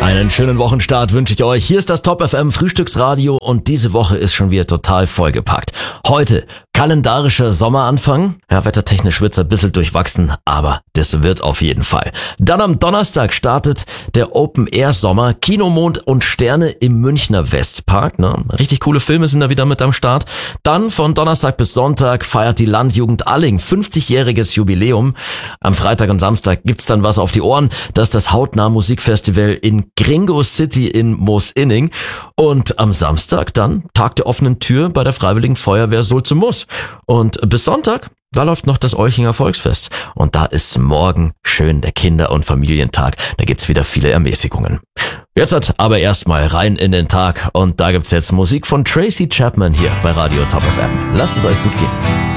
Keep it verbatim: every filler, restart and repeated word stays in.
Einen schönen Wochenstart wünsche ich euch. Hier ist das Top F M Frühstücksradio und diese Woche ist schon wieder total vollgepackt. Heute kalendarischer Sommeranfang. Ja, wettertechnisch wird's ein bisschen durchwachsen, aber das wird auf jeden Fall. Dann am Donnerstag startet der Open Air Sommer. Kinomond und Sterne im Münchner Westpark. Ne? Richtig coole Filme sind da wieder mit am Start. Dann von Donnerstag bis Sonntag feiert die Landjugend Alling fünfzigjähriges Jubiläum. Am Freitag und Samstag gibt's dann was auf die Ohren. Das ist das Hautnah Musikfestival in Gringo City in Moosinning. Und am Samstag dann Tag der offenen Tür bei der Freiwilligen Feuerwehr Sulze-Muss. Und bis Sonntag, da läuft noch das Olchinger Volksfest. Und da ist morgen schön der Kinder- und Familientag. Da gibt's wieder viele Ermäßigungen. Jetzt hat aber erstmal rein in den Tag. Und da gibt's jetzt Musik von Tracy Chapman hier bei Radio Top F M. Lasst es euch gut gehen.